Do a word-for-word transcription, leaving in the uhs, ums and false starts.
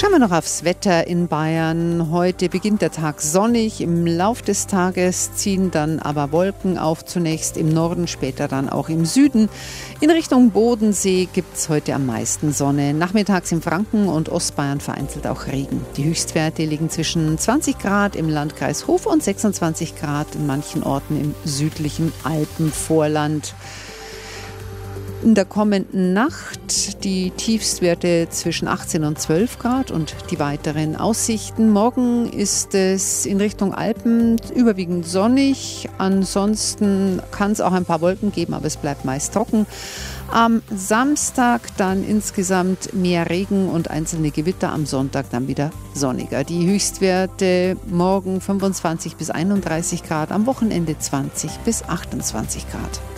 Schauen wir noch aufs Wetter in Bayern. Heute beginnt der Tag sonnig. Im Lauf des Tages ziehen dann aber Wolken auf, zunächst im Norden, später dann auch im Süden. In Richtung Bodensee gibt es heute am meisten Sonne. Nachmittags in Franken und Ostbayern vereinzelt auch Regen. Die Höchstwerte liegen zwischen zwanzig Grad im Landkreis Hof und sechsundzwanzig Grad in manchen Orten im südlichen Alpenvorland. In der kommenden Nacht die Tiefstwerte zwischen achtzehn und zwölf Grad und die weiteren Aussichten. Morgen ist es in Richtung Alpen überwiegend sonnig. Ansonsten kann es auch ein paar Wolken geben, aber es bleibt meist trocken. Am Samstag dann insgesamt mehr Regen und einzelne Gewitter, am Sonntag dann wieder sonniger. Die Höchstwerte morgen fünfundzwanzig bis einunddreißig Grad, am Wochenende zwanzig bis achtundzwanzig Grad.